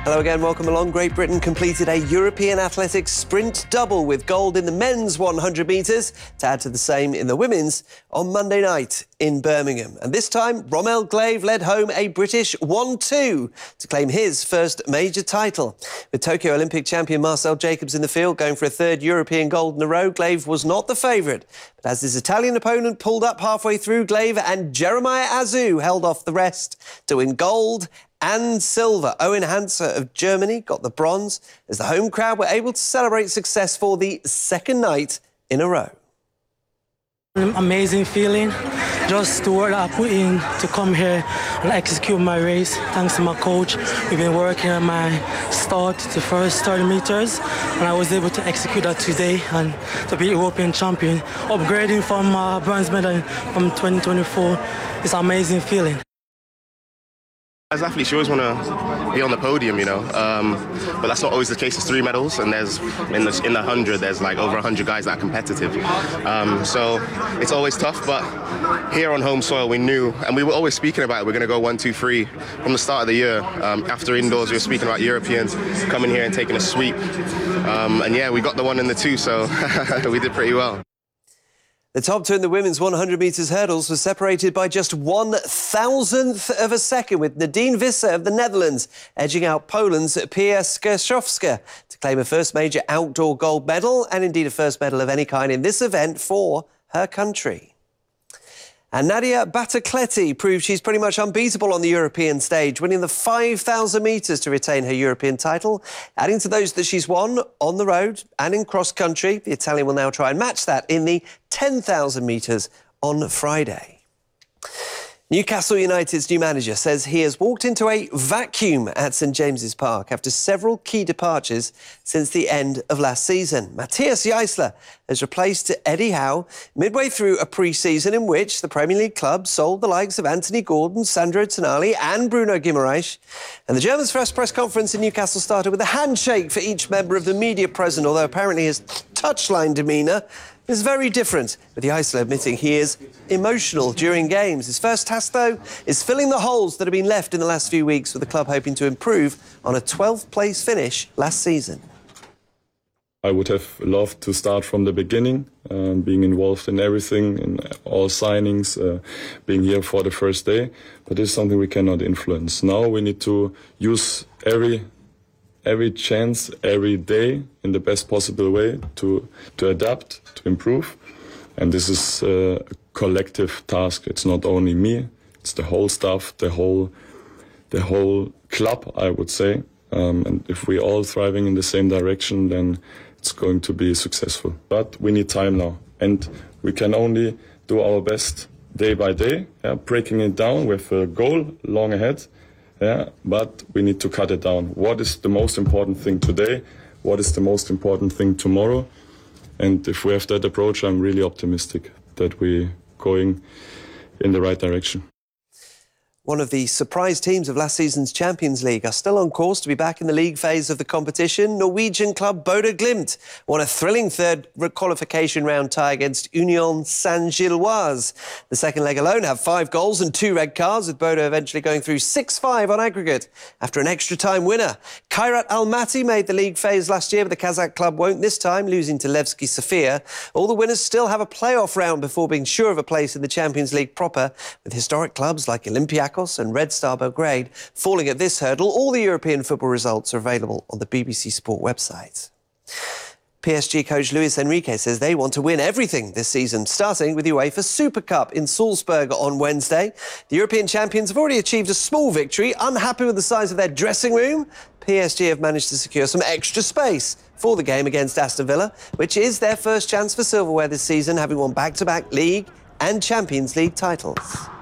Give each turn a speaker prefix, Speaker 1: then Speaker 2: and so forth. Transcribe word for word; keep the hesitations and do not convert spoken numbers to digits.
Speaker 1: Hello again, welcome along. Great Britain completed a European athletics sprint double with gold in the men's one hundred metres to add to the same in the women's on Monday night in Birmingham. And this time, Rommel Glave led home a British one two to claim his first major title. With Tokyo Olympic champion Marcel Jacobs in the field going for a third European gold in a row, Glave was not the favourite. But as his Italian opponent pulled up halfway through, Glave and Jeremiah Azu held off the rest to win gold and silver. Owen Hanser of Germany got the bronze as the home crowd were able to celebrate success for the second night in a row.
Speaker 2: Amazing feeling, just the work I put in to come here and execute my race. Thanks to my coach, we've been working on my start, the first thirty meters, and I was able to execute that today and to be European champion. Upgrading from uh, bronze medal from twenty twenty-four is an amazing feeling.
Speaker 3: As athletes, you always want to be on the podium, you know, um, but that's not always the case. There's three medals, and there's in the in the hundred, there's like over a hundred guys that are competitive. Um, so it's always tough. But here on home soil, we knew, and we were always speaking about it. We're going to go one, two, three from the start of the year. Um, after indoors, we were speaking about Europeans coming here and taking a sweep, um, and yeah, we got the one and the two, so we did pretty well.
Speaker 1: The top two in the women's one hundred metres hurdles was separated by just one thousandth of a second, with Nadine Visser of the Netherlands edging out Poland's Pia Skrzyszowska to claim a first major outdoor gold medal and indeed a first medal of any kind in this event for her country. And Nadia Batacleti proved she's pretty much unbeatable on the European stage, winning the five thousand metres to retain her European title. Adding to those that she's won on the road and in cross-country, the Italian will now try and match that in the ten thousand metres on Friday. Newcastle United's new manager says he has walked into a vacuum at St James's Park after several key departures since the end of last season. Matthias Jaissler has replaced Eddie Howe midway through a pre-season in which the Premier League club sold the likes of Anthony Gordon, Sandro Tonali and Bruno Guimaraes. And the German's first press conference in Newcastle started with a handshake for each member of the media present, although apparently his touchline demeanour is very different, with Jaissler admitting he is emotional during games. His first task, though, is filling the holes that have been left in the last few weeks, with the club hoping to improve on a twelfth place finish last season.
Speaker 4: I would have loved to start from the beginning, um, being involved in everything, in all signings, uh, being here for the first day, but this is something we cannot influence. Now we need to use every every chance, every day in the best possible way to, to adapt, to improve. And this is a collective task. It's not only me, it's the whole staff, the whole, the whole club, I would say. Um, and if we're all thriving in the same direction, then it's going to be successful. But we need time now, and we can only do our best day by day, yeah, breaking it down with a goal long ahead. Yeah, but we need to cut it down. What is the most important thing today? What is the most important thing tomorrow? And if we have that approach, I'm really optimistic that we're going in the right direction.
Speaker 1: One of the surprise teams of last season's Champions League are still on course to be back in the league phase of the competition. Norwegian club Bodø Glimt won a thrilling third qualification round tie against Union Saint-Gilloise. The second leg alone had five goals and two red cards, with Bodø eventually going through six five on aggregate after an extra-time winner. Kairat Almaty made the league phase last year, but the Kazakh club won't this time, losing to Levski Sofia. All the winners still have a playoff round before being sure of a place in the Champions League proper, with historic clubs like Olympiacos and Red Star Belgrade falling at this hurdle. All the European football results are available on the B B C Sport website. P S G coach Luis Enrique says they want to win everything this season, starting with UEFA Super Cup in Salzburg on Wednesday. The European champions have already achieved a small victory. Unhappy with the size of their dressing room, P S G have managed to secure some extra space for the game against Aston Villa, which is their first chance for silverware this season, having won back-to-back league and Champions League titles.